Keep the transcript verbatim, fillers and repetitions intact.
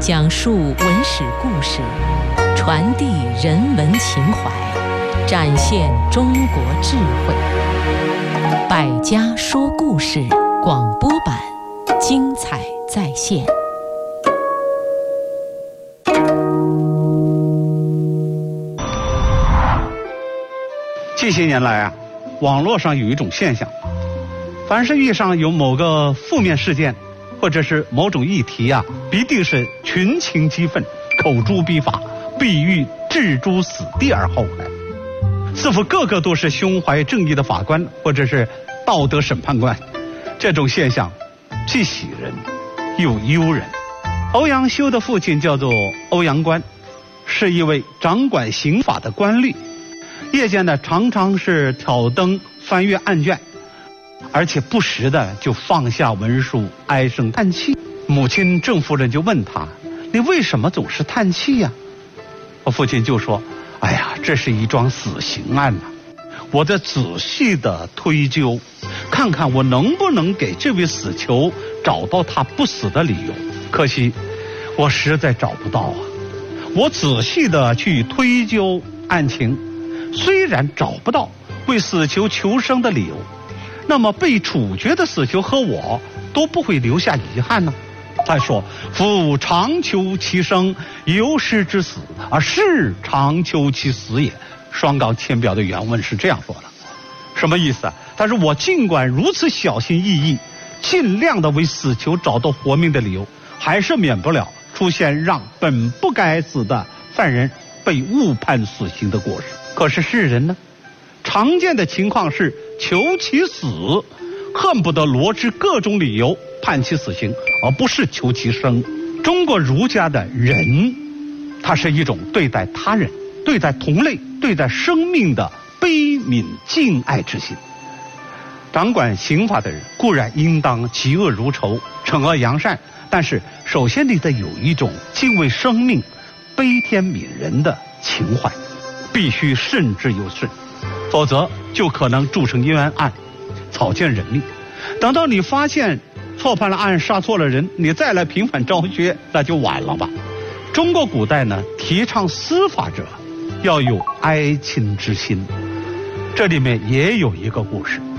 讲述文史故事，传递人文情怀，展现中国智慧。百家说故事广播版，精彩再现。 近些年来啊，网络上有一种现象，凡是遇上有某个负面事件，或者是某种议题啊，必定是群情激愤，口诛笔伐，必欲置诸死地而后快，似乎个个都是胸怀正义的法官，或者是道德审判官。这种现象既喜人又忧人。欧阳修的父亲叫做欧阳关，是一位掌管刑法的官吏，夜间呢常常是挑灯翻阅案卷，而且不时的就放下文书唉声叹气。母亲郑夫人就问他：你为什么总是叹气呀？我父亲就说：哎呀，这是一桩死刑案呐、啊，我在仔细的推究，看看我能不能给这位死囚找到他不死的理由。可惜我实在找不到啊。我仔细的去推究案情，虽然找不到为死囚求生的理由，那么被处决的死囚和我都不会留下遗憾呢。再说夫长求其生，由师之死，而是长求其死也。双纲签表的原文是这样说的。什么意思啊？但是我尽管如此小心翼翼，尽量的为死囚找到活命的理由，还是免不了出现让本不该死的犯人被误判死刑的过失。可是世人呢，常见的情况是求其死，恨不得罗织各种理由判其死刑，而不是求其生。中国儒家的仁，它是一种对待他人、对待同类、对待生命的悲悯敬爱之心。掌管刑法的人固然应当嫉恶如仇、惩恶扬善，但是首先你得有一种敬畏生命、悲天悯人的情怀，必须慎之又慎，否则就可能铸成冤案，草菅人命。等到你发现错判了案、杀错了人，你再来平反昭削，那就晚了吧。中国古代呢，提倡司法者要有哀亲之心，这里面也有一个故事。